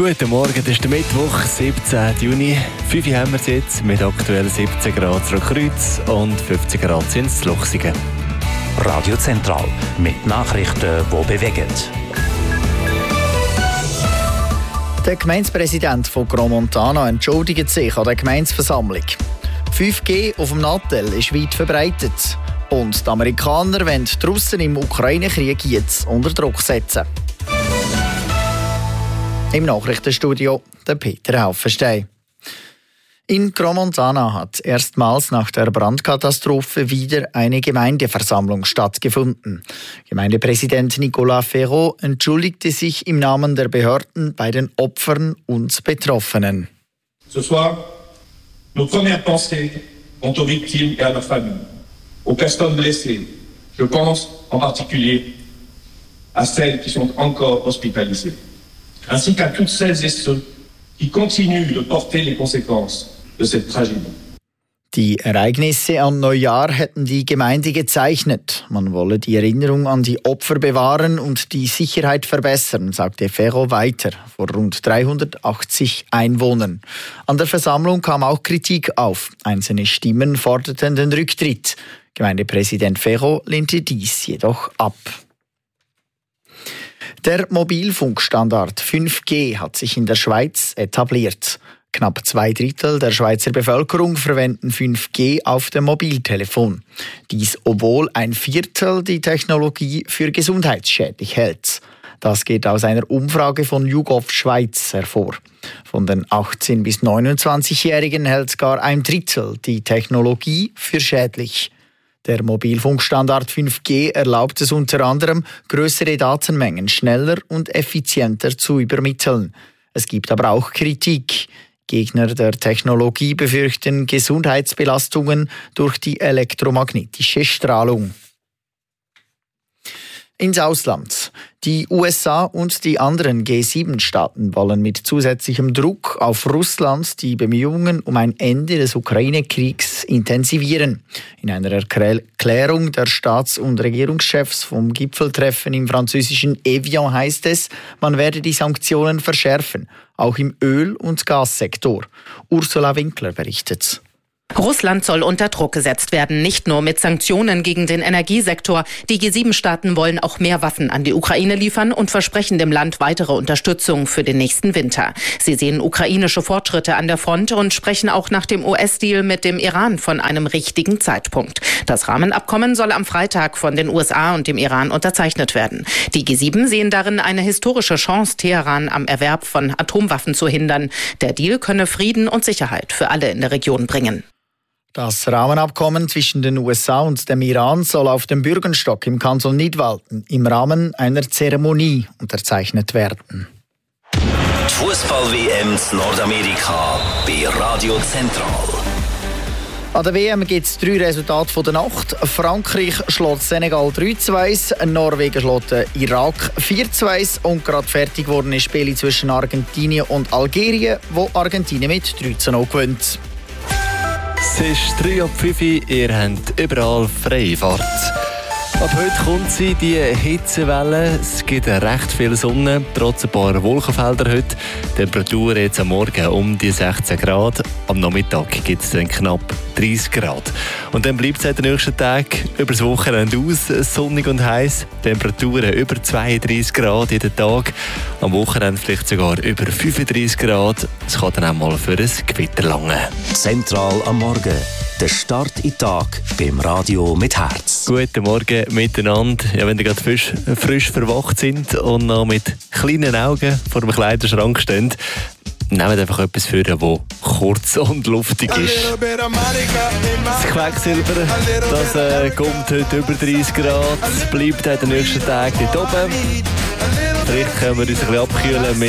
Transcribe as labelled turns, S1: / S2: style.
S1: Guten Morgen, das ist der Mittwoch, 17. Juni. 5 Uhr haben wir es jetzt mit aktuell 17 Grad zu Kreuz und 15 Grad in Luchsingen.
S2: Radio Zentral mit Nachrichten, die bewegen.
S3: Der Gemeindepräsident von Gromontana entschuldigt sich an der Gemeindeversammlung. 5G auf dem Nattel ist weit verbreitet. Und die Amerikaner wollen die Russen im Ukraine-Krieg jetzt unter Druck setzen. Im Nachrichtenstudio der Peter Haufenstein. In Gromontana hat erstmals nach der Brandkatastrophe wieder eine Gemeindeversammlung stattgefunden. Gemeindepräsident Nicolas Ferraud entschuldigte sich im Namen der Behörden bei den Opfern und Betroffenen.
S4: Ce soir, nos premières pensées vont aux victimes et à leurs familles, aux personnes blessées. Je pense en particulier à celles qui sont encore hospitalisées, ainsi qu'à toutes celles et ceux qui continuent de porter les conséquences de cette tragédie.
S3: Die Ereignisse an Neujahr hätten die Gemeinde gezeichnet. Man wolle die Erinnerung an die Opfer bewahren und die Sicherheit verbessern, sagte Ferraud weiter, vor rund 380 Einwohnern. An der Versammlung kam auch Kritik auf. Einzelne Stimmen forderten den Rücktritt. Gemeindepräsident Ferraud lehnte dies jedoch ab. Der Mobilfunkstandard 5G hat sich in der Schweiz etabliert. Knapp 2/3 der Schweizer Bevölkerung verwenden 5G auf dem Mobiltelefon. Dies, obwohl 1/4 die Technologie für gesundheitsschädlich hält. Das geht aus einer Umfrage von YouGov Schweiz hervor. Von den 18- bis 29-Jährigen hält gar 1/3 die Technologie für schädlich. Der Mobilfunkstandard 5G erlaubt es unter anderem, größere Datenmengen schneller und effizienter zu übermitteln. Es gibt aber auch Kritik. Gegner der Technologie befürchten Gesundheitsbelastungen durch die elektromagnetische Strahlung. Ins Ausland. Die USA und die anderen G7-Staaten wollen mit zusätzlichem Druck auf Russland die Bemühungen um ein Ende des Ukraine-Kriegs intensivieren. In einer Erklärung der Staats- und Regierungschefs vom Gipfeltreffen im französischen Evian heißt es, man werde die Sanktionen verschärfen, auch im Öl- und Gassektor. Ursula Winkler berichtet.
S5: Russland soll unter Druck gesetzt werden, nicht nur mit Sanktionen gegen den Energiesektor. Die G7-Staaten wollen auch mehr Waffen an die Ukraine liefern und versprechen dem Land weitere Unterstützung für den nächsten Winter. Sie sehen ukrainische Fortschritte an der Front und sprechen auch nach dem US-Deal mit dem Iran von einem richtigen Zeitpunkt. Das Rahmenabkommen soll am Freitag von den USA und dem Iran unterzeichnet werden. Die G7 sehen darin eine historische Chance, Teheran am Erwerb von Atomwaffen zu hindern. Der Deal könne Frieden und Sicherheit für alle in der Region bringen.
S3: Das Rahmenabkommen zwischen den USA und dem Iran soll auf dem Bürgenstock im Kanton Nidwalden im Rahmen einer Zeremonie unterzeichnet werden.
S2: Die Fußball-WM in Nordamerika bei Radio Zentral.
S3: An der WM gibt es 3 Resultate von der Nacht. Frankreich schlägt Senegal 3:2, Norwegen schlägt den Irak 4:2 und gerade fertig geworden ist Spiel zwischen Argentinien und Algerien, wo Argentinien mit 3:0 gewinnt.
S1: Es ist 3:05 Uhr, ihr habt überall freie Fahrt. Ab heute kommt sie, die Hitzewelle. Es gibt recht viel Sonne, trotz ein paar Wolkenfelder heute. Temperatur jetzt am Morgen um die 16 Grad. Am Nachmittag gibt es dann knapp 30 Grad. Und dann bleibt es in den nächsten Tagen über das Wochenende aus, sonnig und heiß. Temperaturen über 32 Grad jeden Tag. Am Wochenende vielleicht sogar über 35 Grad. Es kann dann auch mal für ein Gewitter langen.
S2: Zentral am Morgen. Der Start in den Tag beim Radio mit Herz.
S1: Guten Morgen miteinander. Ja, wenn ihr gerade frisch verwacht sind und noch mit kleinen Augen vor dem Kleiderschrank stehen, nehmt einfach etwas für, das kurz und luftig ist. Das Quecksilber, das kommt heute über 30 Grad, bleibt in den nächsten Tagen dort oben. Vielleicht können wir uns ein bisschen abkühlen mit